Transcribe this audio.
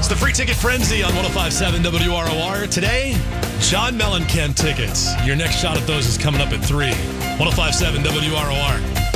It's the Free Ticket Frenzy on 105.7 WROR. Today, John Mellencamp tickets. Your next shot at those is coming up at 3. 105.7 WROR.